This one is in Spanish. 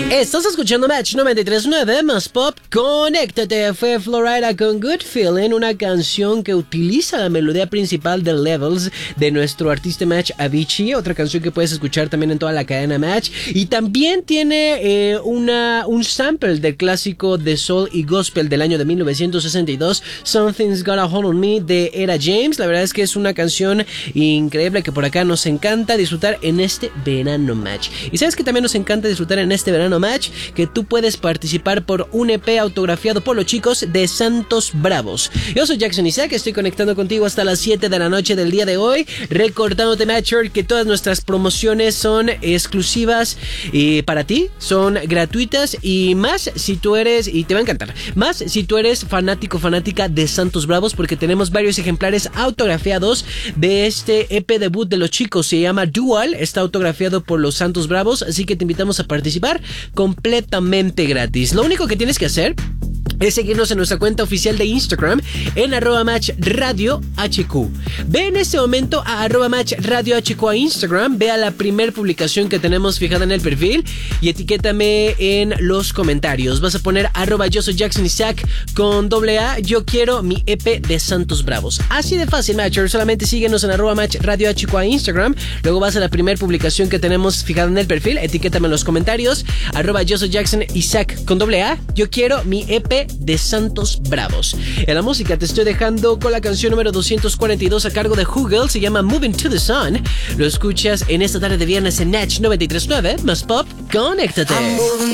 Estás escuchando Match 93.9 más Pop. Conéctate. Fue Florida con Good Feeling, una canción que utiliza la melodía principal de Levels de nuestro artista Match Avicii, otra canción que puedes escuchar también en toda la cadena Match, y también tiene un sample del clásico de soul y gospel del año de 1962, Something's Got a Hold on Me, de Era James. La verdad es que es una canción increíble que por acá nos encanta disfrutar en este verano Match. Y sabes que también nos encanta disfrutar en este verano Match, que tú puedes participar por un EP autografiado por los chicos de Santos Bravos. Yo soy Jackson Isaac, estoy conectando contigo hasta las 7 de la noche del día de hoy, recordándote, Matcher, que todas nuestras promociones son exclusivas para ti, son gratuitas, y más si tú eres, y te va a encantar, más si tú eres fanática de Santos Bravos, porque tenemos varios ejemplares autografiados de este EP debut de los chicos. Se llama Dual, está autografiado por los Santos Bravos, así que te invitamos a participar completamente gratis. Lo único que tienes que hacer es seguirnos en nuestra cuenta oficial de Instagram en @matchradiohq. Ve en este momento a @matchradiohq a Instagram, ve a la primer publicación que tenemos fijada en el perfil y etiquétame en los comentarios. Vas a poner @yo soy Jackson Isaac con AA, yo quiero mi EP de Santos Bravos. Así de fácil, Matcher. Solamente síguenos en @matchradiohq a Instagram, luego vas a la primer publicación que tenemos fijada en el perfil, etiquétame en los comentarios, @yo soy Jackson Isaac con AA, yo quiero mi EP de Santos Bravos. En la música te estoy dejando con la canción número 242 a cargo de Hugel, se llama Moving to the Sun. Lo escuchas en esta tarde de viernes en Match 93.9 más Pop. Conéctate.